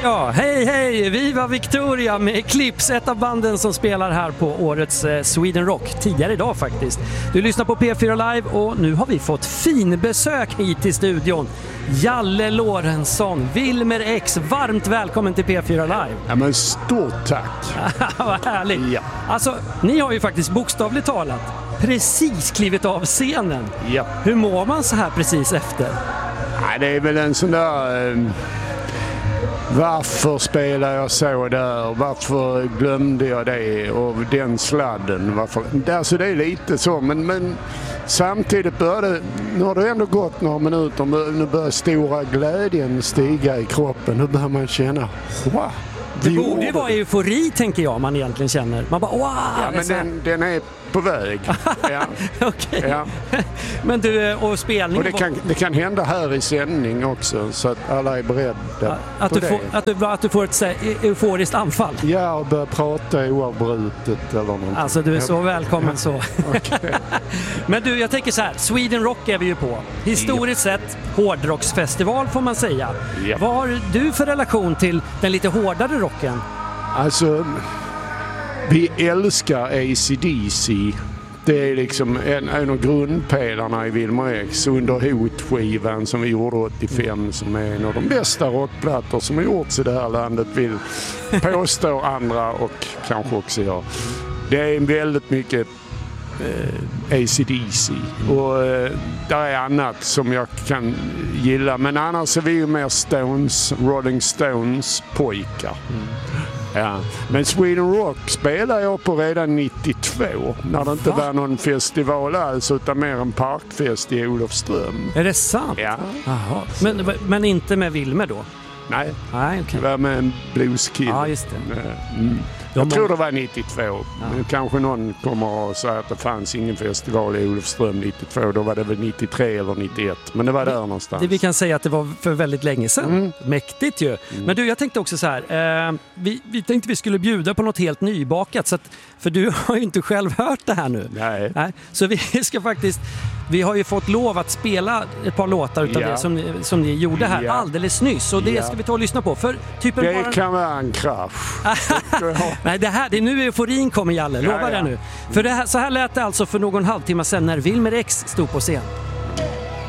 Ja, hej! Viva Victoria med Clips, ett av banden som spelar här på årets Sweden Rock, tidigare idag faktiskt. Du lyssnar på P4 Live och nu har vi fått fin besök hit i studion. Jalle Lorentzon, Wilmer X, varmt välkommen till P4 Live. Ja, men stort tack. Vad härligt. Ja. Alltså, ni har ju faktiskt bokstavligt talat precis klivit av scenen. Ja. Hur mår man så här precis efter? Ja, det är väl en sån där... varför spelar jag så där? Varför glömde jag det? Och den sladden. Alltså det är lite så, men samtidigt nu har det ändå gått några minuter. Nu börjar stora glädjen stiga i kroppen. Nu börjar man känna, wow. Det borde ju vara eufori, tänker jag, man egentligen känner. Man bara, wow! Ja, men den är på väg. Ja. Okej. Ja. Men du, och spelning... Och det kan hända här i sändning också, så att alla är beredda att du får ett euforiskt anfall. Ja, och börja prata oavbrutet eller någonting. Alltså, du är så välkommen så. Okay. Men du, jag tänker så här, Sweden Rock är vi ju på. Historiskt sett, hårdrocksfestival får man säga. Ja. Vad har du för relation till den lite hårdare rocken? Alltså, vi älskar AC/DC. Det är liksom en av grundpelarna i Wilmer X under hotskivan som vi gjorde 85, som är en av de bästa rockplattor som har gjorts i det här landet, vill påstå andra och kanske också jag. Det är väldigt mycket AC/DC och det är annat som jag kan gilla, men annars är vi ju mer Rolling Stones pojkar. Ja. Men Sweden Rock spelade jag på redan 92 när det inte var någon festival alls utan mer en parkfest i Olofström. Är det sant? Ja. Aha. Men inte med Wilmer då? Nej, okay. Det var med en blueskille. Ja, just det. Jag tror det var 92. Ja. Men kanske någon kommer att säga att det fanns ingen festival i Olofström 92. Då var det väl 93 eller 91. Men det var där någonstans. Vi kan säga att det var för väldigt länge sedan. Mäktigt ju. Men du, jag tänkte också så här. Vi tänkte vi skulle bjuda på något helt nybakat. Så att, för du har ju inte själv hört det här nu. Nej. Så vi har ju fått lov att spela ett par låtar utav det som ni gjorde här alldeles nyss. Och det ska vi ta och lyssna på. För det kan vara en krasch. Nej, det är nu euforin kommer, Jalle. Lovar det nu. För så här lät det alltså för någon halvtimme sedan när Wilmer X stod på scen.